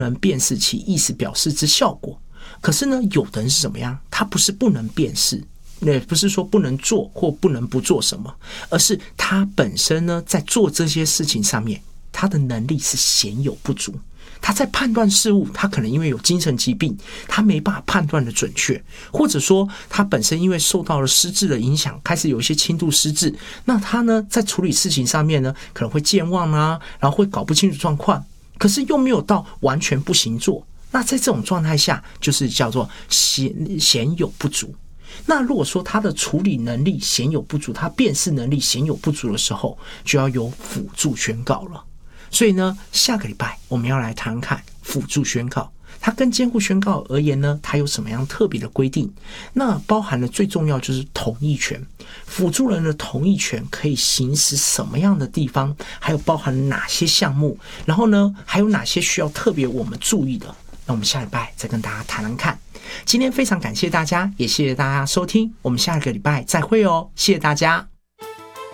能辨识其意思表示之效果。可是呢，有的人是怎么样？他不是不能辨识，也不是说不能做或不能不做什么，而是他本身呢，在做这些事情上面，他的能力是显有不足。他在判断事物，他可能因为有精神疾病，他没办法判断的准确，或者说他本身因为受到了失智的影响，开始有一些轻度失智，那他呢在处理事情上面呢，可能会健忘啊，然后会搞不清楚状况，可是又没有到完全不行做。那在这种状态下，就是叫做显有不足。那如果说他的处理能力显有不足，他辨识能力显有不足的时候，就要有辅助宣告了。所以呢，下个礼拜我们要来谈看辅助宣告，它跟监护宣告而言呢，它有什么样特别的规定？那包含了最重要就是同意权，辅助人的同意权可以行使什么样的地方，还有包含哪些项目，然后呢，还有哪些需要特别我们注意的？那我们下礼拜再跟大家谈谈看。今天非常感谢大家，也谢谢大家收听，我们下个礼拜再会哦，谢谢大家。